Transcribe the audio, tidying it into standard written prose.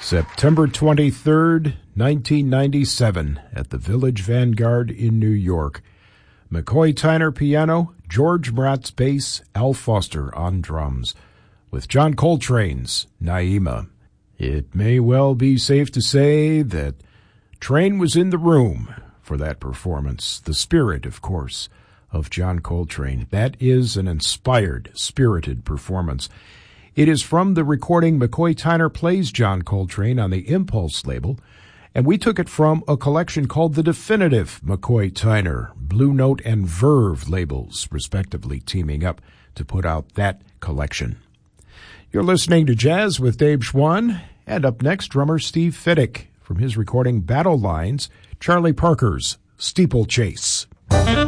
September 23rd, 1997, at the Village Vanguard in New York. McCoy Tyner piano, George Mraz bass, Al Foster on drums, with John Coltrane's Naima. It may well be safe to say that Train was in the room for that performance. The spirit, of course, of John Coltrane. That is an inspired, spirited performance. It is from the recording McCoy Tyner Plays John Coltrane on the Impulse label, and we took it from a collection called The Definitive McCoy Tyner, Blue Note and Verve labels, respectively, teaming up to put out that collection. You're listening to Jazz with Dave Schwann, and up next, drummer Steve Fiddick from his recording Battle Lines, Charlie Parker's Steeplechase.